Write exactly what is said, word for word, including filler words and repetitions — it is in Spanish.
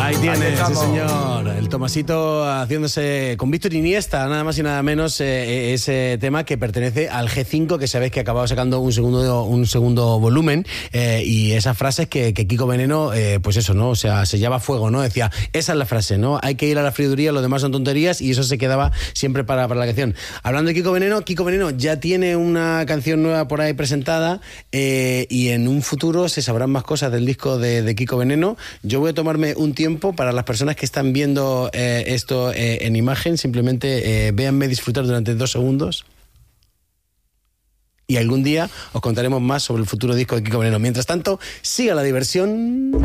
Ahí tiene, sí estamos. señor. El Tomasito haciéndose con Víctor Iniesta, nada más y nada menos, eh, ese tema que pertenece al G cinco, que sabéis que acababa sacando un segundo, un segundo volumen, eh, y esas frases que, que Kiko Veneno, eh, pues eso, ¿no? O sea, se llama fuego, ¿no? Decía, esa es la frase, ¿no? Hay que ir a la friduría, lo demás son tonterías, y eso se quedaba siempre para, para la canción. Hablando de Kiko Veneno, Kiko Veneno ya tiene una canción nueva por ahí presentada, eh, y en un futuro se sabrán más cosas del disco de, de Kiko Veneno. Yo voy a tomarme un tiempo para las personas que están viendo eh, esto eh, en imagen, simplemente eh, véanme disfrutar durante dos segundos y algún día os contaremos más sobre el futuro disco de Kiko Veneno. Mientras tanto, siga la diversión.